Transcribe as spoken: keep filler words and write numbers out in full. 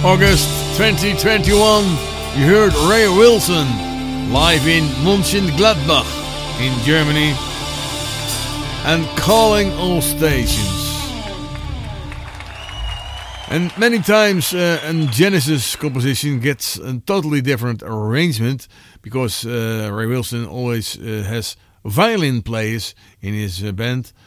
August twenty twenty-one, you heard Ray Wilson live in Mönchengladbach in Germany and calling all stations. And many times uh, a Genesis composition gets a totally different arrangement because uh, Ray Wilson always uh, has violin players in his uh, band,